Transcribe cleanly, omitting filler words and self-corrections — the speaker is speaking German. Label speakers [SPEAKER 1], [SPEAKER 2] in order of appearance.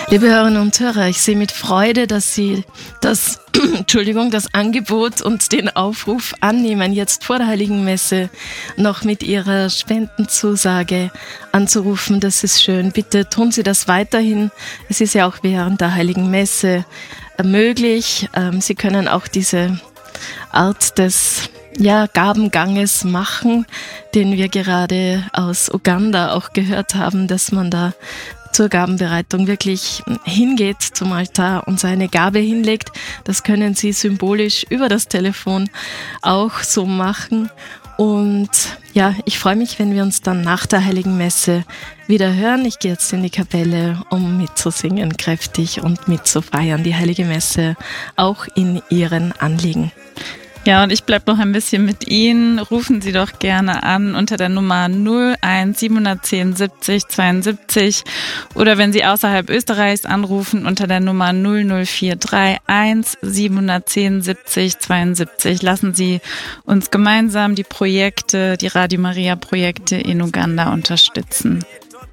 [SPEAKER 1] Liebe Hörerinnen und Hörer, ich sehe mit Freude, dass Sie das Angebot und den Aufruf annehmen, jetzt vor der Heiligen Messe noch mit Ihrer Spendenzusage anzurufen. Das ist schön. Bitte tun Sie das weiterhin. Es ist ja auch während der Heiligen Messe möglich. Sie können auch diese Art des Gabenganges machen, den wir gerade aus Uganda auch gehört haben, dass man da zur Gabenbereitung wirklich hingeht zum Altar und seine Gabe hinlegt. Das können Sie symbolisch über das Telefon auch so machen. Und ja, ich freue mich, wenn wir uns dann nach der Heiligen Messe wieder hören. Ich gehe jetzt in die Kapelle, um mitzusingen kräftig und mitzufeiern, die Heilige Messe auch in Ihren Anliegen.
[SPEAKER 2] Ja, und ich bleibe noch ein bisschen mit Ihnen. Rufen Sie doch gerne an unter der Nummer 01 710 70 72 oder wenn Sie außerhalb Österreichs anrufen unter der Nummer 00431 710 70 72. Lassen Sie uns gemeinsam die Radio Maria Projekte in Uganda unterstützen.